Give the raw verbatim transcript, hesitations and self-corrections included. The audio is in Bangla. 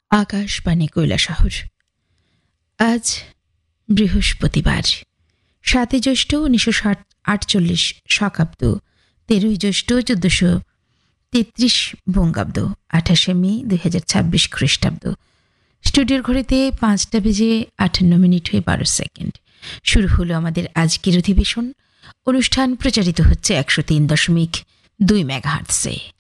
আকাশবাণী কৈলাসহর। আজ বৃহস্পতিবার, সাতই জ্যৈষ্ঠ উনিশশো ষাট আটচল্লিশ শকাব্দ, তেরোই জ্যৈষ্ঠ চোদ্দশো তেত্রিশ বঙ্গাব্দ, আঠাশে মে দুই হাজার ছাব্বিশ খ্রিস্টাব্দ। স্টুডিওর ঘড়িতে পাঁচটা বেজে আটান্ন মিনিট হয়ে বারো সেকেন্ড। শুরু হলো আমাদের আজকের অধিবেশন। অনুষ্ঠান প্রচারিত হচ্ছে একশো তিন দশমিক দুই মেগাহার্টসে।